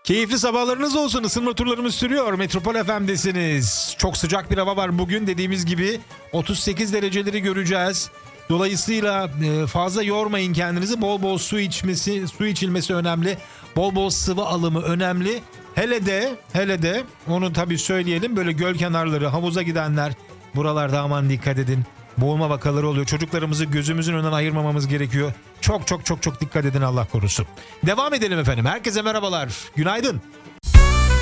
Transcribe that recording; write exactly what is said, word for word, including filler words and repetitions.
Keyifli sabahlarınız olsun. Isınma turlarımız sürüyor. Metropol F M'desiniz. Çok sıcak bir hava var bugün. Dediğimiz gibi otuz sekiz dereceleri göreceğiz. Dolayısıyla fazla yormayın kendinizi. Bol bol su içmesi, su içilmesi önemli. Bol bol sıvı alımı önemli. Hele de, hele de onu tabii söyleyelim. Böyle göl kenarları, havuza gidenler buralarda aman dikkat edin. Boğulma vakaları oluyor. Çocuklarımızı gözümüzün önünden ayırmamamız gerekiyor. Çok çok çok çok dikkat edin, Allah korusun. Devam edelim efendim. Herkese merhabalar. Günaydın.